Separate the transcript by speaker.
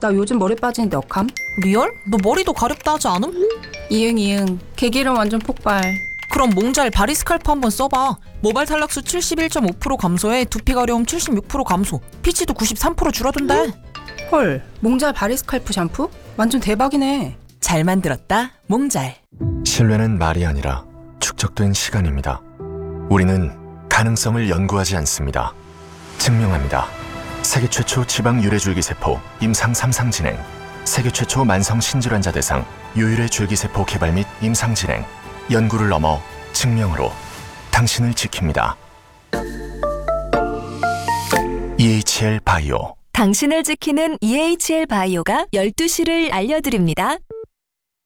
Speaker 1: 나 요즘 머리 빠지는데 억함?
Speaker 2: 리얼? 너 머리도 가렵다 하지 않음?
Speaker 1: 이응. 개기름 완전 폭발.
Speaker 2: 그럼 몽잘 바리스칼프 한번 써봐. 모발 탈락수 71.5% 감소에 두피 가려움 76% 감소, 피치도 93% 줄어든대.
Speaker 1: 헐, 몽잘 바리스칼프 샴푸? 완전 대박이네.
Speaker 2: 잘 만들었다, 몽잘.
Speaker 3: 신뢰는 말이 아니라 축적된 시간입니다. 우리는 가능성을 연구하지 않습니다. 증명합니다. 세계 최초 지방 유래 줄기세포 임상 3상 진행, 세계 최초 만성 신질환자 대상 유유래 줄기세포 개발 및 임상 진행, 연구를 넘어 증명으로 당신을 지킵니다. EHL 바이오.
Speaker 4: 당신을 지키는 EHL 바이오가 12시를 알려드립니다.